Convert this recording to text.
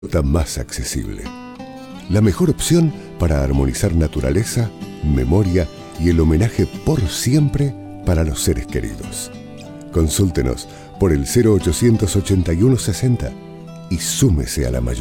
más accesible. La mejor opción para armonizar naturaleza, memoria y el homenaje por siempre para los seres queridos. Consúltenos por el 0800 81 60 y súmese a la mayoría.